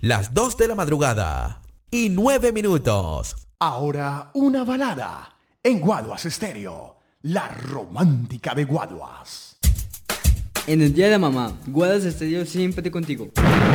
las 2 de la madrugada y 9 minutos. Ahora una balada en Guaduas Estéreo, la romántica de Guaduas. En el día de la mamá, Guaduas Estéreo siempre contigo.